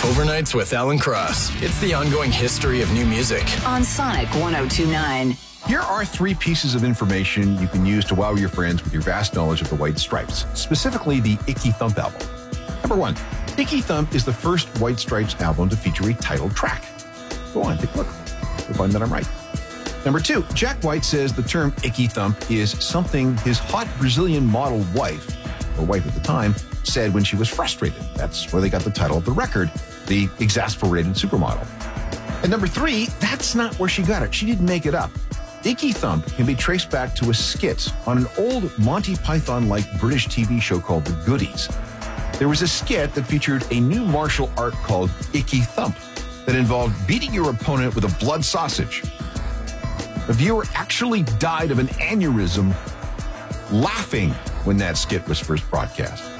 Overnights with Alan Cross. It's the ongoing history of new music. On Sonic 102.9. Here are 3 pieces of information you can use to wow your friends with your vast knowledge of the White Stripes, specifically the Icky Thump album. Number 1, Icky Thump is the first White Stripes album to feature a title track. Go on, take a look. You'll find that I'm right. Number 2, Jack White says the term Icky Thump is something his hot Brazilian model wife, or wife at the time, said when she was frustrated. That's where they got the title of the record, the Exasperated Supermodel. And number 3, that's not where she got it. She didn't make it up. Icky Thump can be traced back to a skit on an old Monty Python-like British TV show called The Goodies. There was a skit that featured a new martial art called Icky Thump that involved beating your opponent with a blood sausage. The viewer actually died of an aneurysm laughing when that skit was first broadcast.